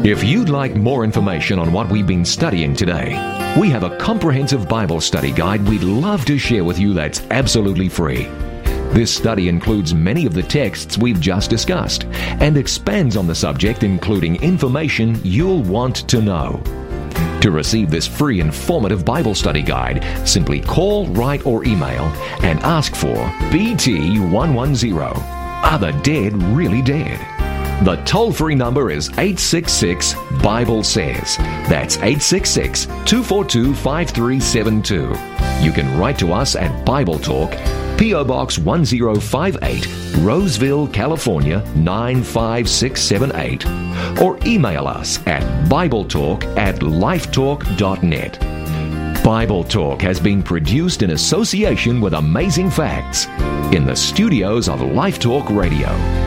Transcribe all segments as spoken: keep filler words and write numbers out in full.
If you'd like more information on what we've been studying today, we have a comprehensive Bible study guide we'd love to share with you that's absolutely free. This study includes many of the texts we've just discussed and expands on the subject, including information you'll want to know. To receive this free informative Bible study guide, simply call, write, or email and ask for B T one one zero. Are the dead really dead? The toll-free number is eight six six, Bible says. That's eight six six, two four two, five three seven two. You can write to us at Bible Talk, P O Box one zero five eight, Roseville, California nine five six seven eight, or email us at BibleTalk at lifetalk dot net. Bible Talk has been produced in association with Amazing Facts in the studios of Life Talk Radio.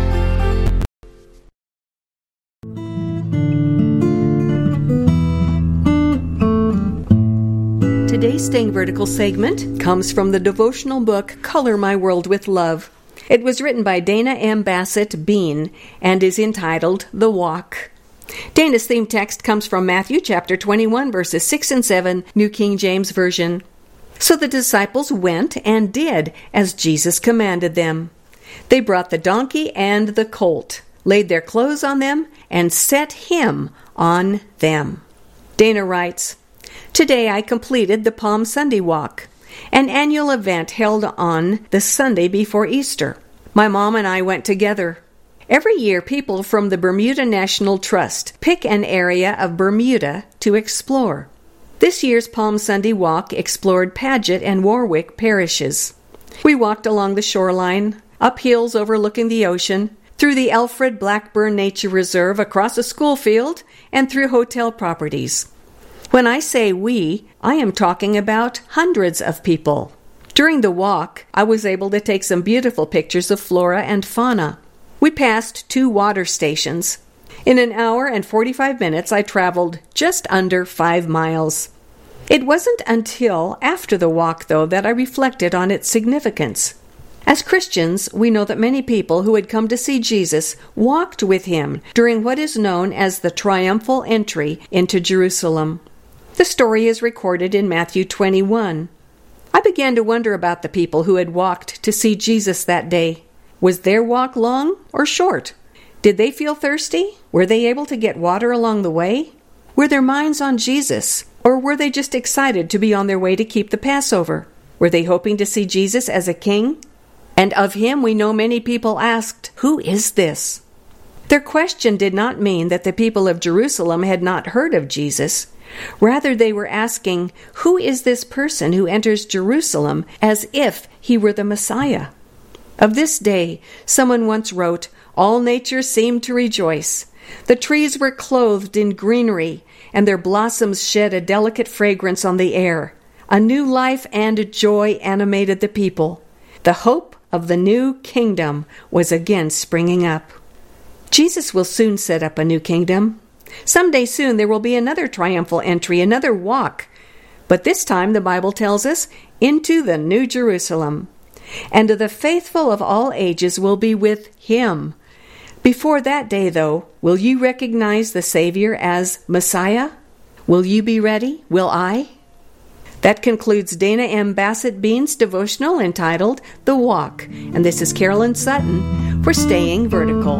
Today's Staying Vertical segment comes from the devotional book Color My World with Love. It was written by Dana M. Bassett Bean and is entitled The Walk. Dana's theme text comes from Matthew chapter twenty-one, verses six and seven, New King James Version. So the disciples went and did as Jesus commanded them. They brought the donkey and the colt, laid their clothes on them, and set him on them. Dana writes, Today I completed the Palm Sunday Walk, an annual event held on the Sunday before Easter. My mom and I went together. Every year, people from the Bermuda National Trust pick an area of Bermuda to explore. This year's Palm Sunday Walk explored Paget and Warwick parishes. We walked along the shoreline, up hills overlooking the ocean, through the Alfred Blackburn Nature Reserve, across a school field, and through hotel properties. When I say we, I am talking about hundreds of people. During the walk, I was able to take some beautiful pictures of flora and fauna. We passed two water stations. In an hour and forty-five minutes, I traveled just under five miles. It wasn't until after the walk, though, that I reflected on its significance. As Christians, we know that many people who had come to see Jesus walked with him during what is known as the triumphal entry into Jerusalem. The story is recorded in Matthew twenty-one. I began to wonder about the people who had walked to see Jesus that day. Was their walk long or short? Did they feel thirsty? Were they able to get water along the way? Were their minds on Jesus, or were they just excited to be on their way to keep the Passover? Were they hoping to see Jesus as a king? And of him we know many people asked, "Who is this?" Their question did not mean that the people of Jerusalem had not heard of Jesus. Rather, they were asking, who is this person who enters Jerusalem as if he were the Messiah? Of this day, someone once wrote, all nature seemed to rejoice. The trees were clothed in greenery, and their blossoms shed a delicate fragrance on the air. A new life and joy animated the people. The hope of the new kingdom was again springing up. Jesus will soon set up a new kingdom. Someday soon there will be another triumphal entry, another walk. But this time, the Bible tells us, into the New Jerusalem. And the faithful of all ages will be with him. Before that day, though, will you recognize the Savior as Messiah? Will you be ready? Will I? That concludes Dana M. Bassett Bean's devotional entitled The Walk. And this is Carolyn Sutton for Staying Vertical.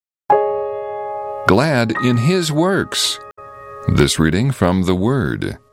Glad in his works. This reading from the Word.